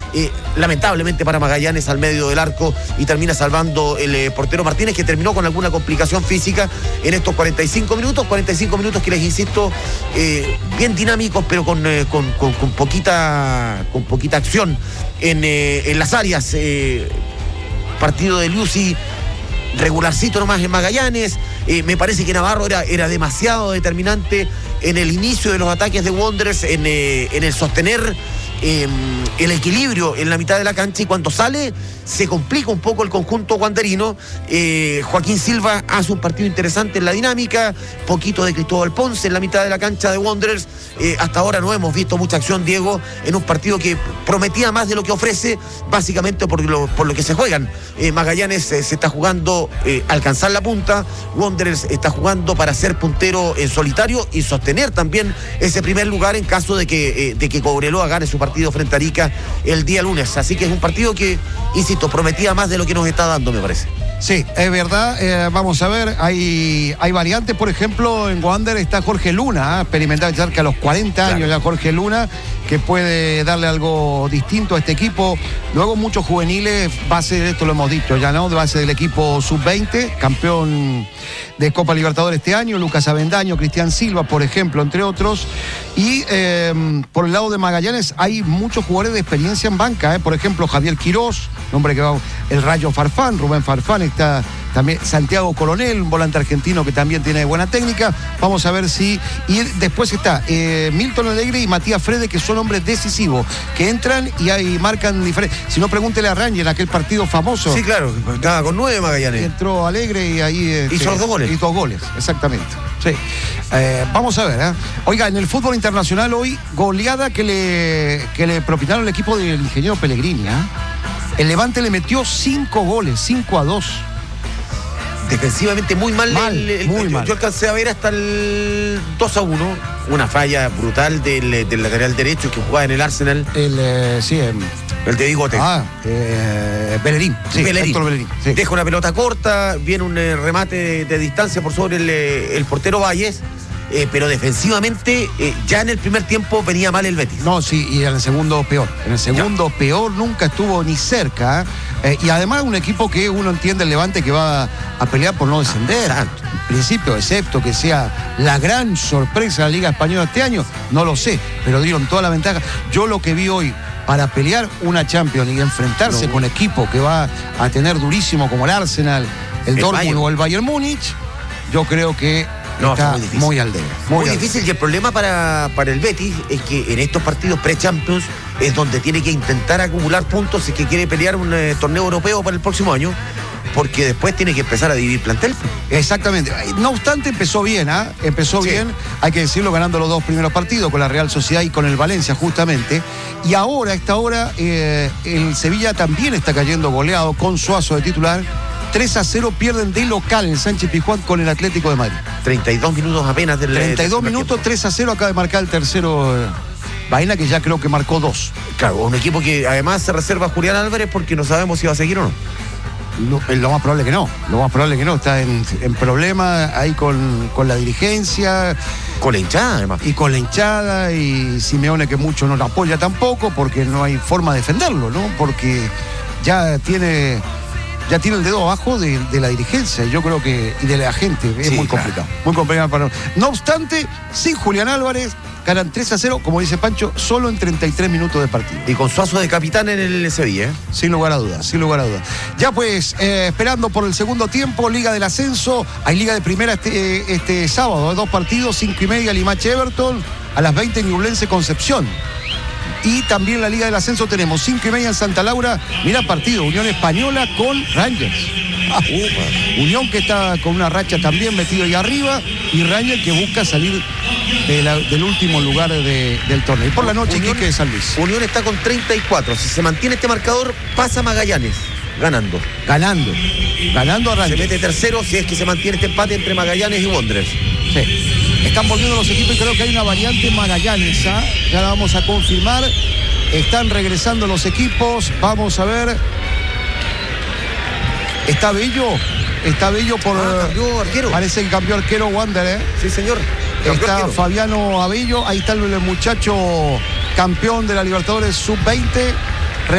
lamentablemente para Magallanes, al medio del arco, y termina salvando el portero Martínez, que terminó con alguna complicación física en estos 45 minutos que les insisto, bien dinámicos, pero con poquita acción en las áreas. Partido de Liuzzi regularcito nomás en Magallanes. Me parece que Navarro era demasiado determinante en el inicio de los ataques de Wanderers, en el sostener el equilibrio en la mitad de la cancha, y cuando sale se complica un poco el conjunto wanderino. Joaquín Silva hace un partido interesante en la dinámica, poquito de Cristóbal Ponce en la mitad de la cancha de Wanderers. Hasta ahora no hemos visto mucha acción, Diego, en un partido que prometía más de lo que ofrece, básicamente por lo que se juegan. Magallanes se está jugando alcanzar la punta, Wanderers está jugando para ser puntero en solitario y sostener también ese primer lugar en caso de que Cobreloa gane su partido frente a Arica el día lunes. Así que es un partido que, insisto, prometía más de lo que nos está dando, me parece. Sí, es verdad. Vamos a ver, hay variantes. Por ejemplo, en Wander está Jorge Luna, experimentado cerca a los 40 años, claro. Ya Jorge Luna, que puede darle algo distinto a este equipo. Luego muchos juveniles, base, esto lo hemos dicho ya, ¿no? De base del equipo sub-20, campeón de Copa Libertadores este año, Lucas Avendaño, Cristian Silva, por ejemplo, entre otros. Y por el lado de Magallanes hay muchos jugadores de experiencia en banca, por ejemplo, Javier Quirós, nombre que va, el Rayo Farfán, Rubén Farfán, está también Santiago Coronel, un volante argentino que también tiene buena técnica. Vamos a ver si... Y después está Milton Alegre y Matías Frede, que son hombres decisivos, que entran y ahí marcan diferencia. Si no, pregúntele a Rangel, aquel partido famoso. Sí, claro, estaba con 9 Magallanes. Entró Alegre y ahí... hizo 2 goles. Hizo 2 goles, exactamente. Sí. Vamos a ver, Oiga, en el fútbol internacional hoy, goleada que le propinaron el equipo del ingeniero Pellegrini, El Levante le metió 5 goles, 5-2. Defensivamente muy mal. Muy mal. Yo alcancé a ver hasta el 2-1. Una falla brutal del lateral derecho que jugaba en el Arsenal. El de Bigote. Bellerín. Sí, Bellerín. Sí. Deja una pelota corta, viene un remate de distancia por sobre el portero Valles. Pero defensivamente, ya en el primer tiempo venía mal el Betis. No, sí, y en el segundo peor. En el segundo peor, nunca estuvo ni cerca. Y además un equipo que uno entiende el Levante que va a pelear por no descender. En principio, excepto que sea la gran sorpresa de la Liga Española este año, no lo sé, pero dieron toda la ventaja. Yo lo que vi hoy, para pelear una Champions y enfrentarse con equipo que va a tener durísimo como el Arsenal, el Dortmund o el Bayern Múnich, yo creo que está muy al debe. Muy difícil, y el problema para el Betis es que en estos partidos pre-Champions es donde tiene que intentar acumular puntos si es que quiere pelear un torneo europeo para el próximo año, porque después tiene que empezar a dividir plantel. Exactamente. No obstante, empezó bien, bien, hay que decirlo, ganando los 2 primeros partidos con la Real Sociedad y con el Valencia, justamente. Y ahora, a esta hora, el Sevilla también está cayendo goleado con Suazo de titular. 3-0 pierden de local en Sánchez Pizjuán con el Atlético de Madrid. 32 minutos apenas del 32 minutos, 3-0, acaba de marcar el tercero Baena, que ya creo que marcó 2. Claro, un equipo que además se reserva a Julián Álvarez porque no sabemos si va a seguir o no. Lo más probable que no. Está en problemas ahí con la dirigencia. Con la hinchada, además. Y con la hinchada, y Simeone, que mucho no lo apoya tampoco, porque no hay forma de defenderlo, ¿no? Porque ya tiene el dedo abajo de la dirigencia, yo creo que, y de la gente. Es muy complicado. Muy complicado para... No obstante, sin Julián Álvarez, ganan 3-0, como dice Pancho, solo en 33 minutos de partido. Y con Suazo de capitán en el Sevilla, Sin lugar a dudas. Ya pues, esperando por el segundo tiempo, Liga del Ascenso, hay Liga de Primera este sábado, 2 partidos, 5:30 Limache Everton, a las 20 Ñublense Concepción. Y también la Liga del Ascenso tenemos 5:30 en Santa Laura, mira partido, Unión Española con Rangers. Unión, que está con una racha también metido ahí arriba, y Rangers, que busca salir del último lugar del torneo. Y por la noche, Quique de San Luis. Unión está con 34. Si se mantiene este marcador, pasa Magallanes ganando a Rangers. Se mete tercero si es que se mantiene este empate entre Magallanes y Wanderers. Sí. Están volviendo los equipos y creo que hay una variante Magallanes, ya la vamos a confirmar. Están regresando los equipos, vamos a ver. Está Bello por... cambió arquero. Parece que cambió arquero Wander, Sí, señor. Está Fabiano Abello, ahí está el muchacho campeón de la Libertadores Sub-20.